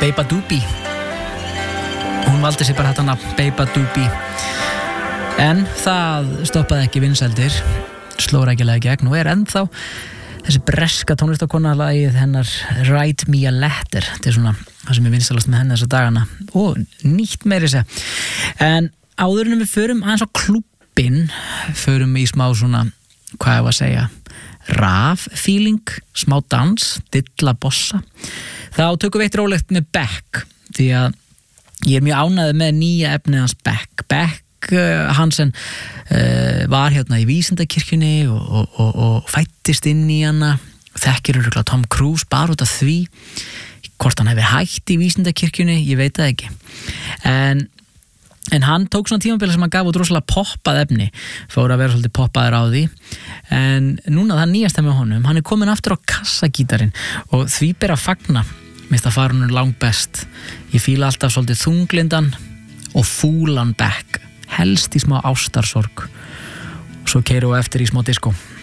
Beba Doobie. Hún valdi sér bara þetta nafn, Beba Doobie. En það stoppaði ekki vinsældir, sló rækilega gegn og ennþá þessi breska tónlistakona lagið hennar Write Me a Letter. Þetta svona það sem vinsælast með henni þessa dagana og nýtt meiri segja. En áður en við förum aðeins á klúbbinn, förum í smá svona, hvað ég var að segja, raf-feeling, smá dans, dilla bossa. Þá tökum við eitt rólegt með Beck, því að ég mjög ánægður með nýja efnið hans Beck. Beck Hansen var hérna í Vísindakirkjunni og fættist inn í hana. Þekkir örugglega Tom Cruise bara út af því. Hvort hann hefði hætt í Vísindakirkjunni, ég veit það ekki. En hann tók svona tímabili sem hann gaf út rosalega poppað efni, fór að vera svolítið poppaður á því. En núna það nýjasta með honum, hann komin aftur á kassagítarinn og því ber að fagna. Mér það fara hún lang best. Ég fíla alltaf svolítið þunglindan og fúlan Beck, helst í smá ástarsorg. Svo keyrum við eftir í smá disco.